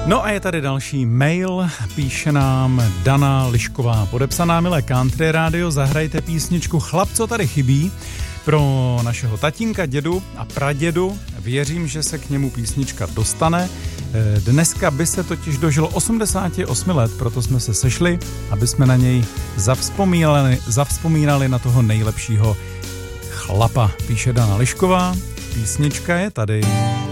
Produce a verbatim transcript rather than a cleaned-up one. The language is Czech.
No a je tady další mail, píše nám Dana Lišková, podepsaná: milé Country Radio, zahrajte písničku Chlap, co tady chybí, pro našeho tatínka, dědu a pradědu. Věřím, že se k němu písnička dostane. Dneska by se totiž dožil osmdesát osm let, proto jsme se sešli, aby jsme na něj zavzpomínali, zavzpomínali na toho nejlepšího chlapa, píše Dana Lišková. Písnička je tady.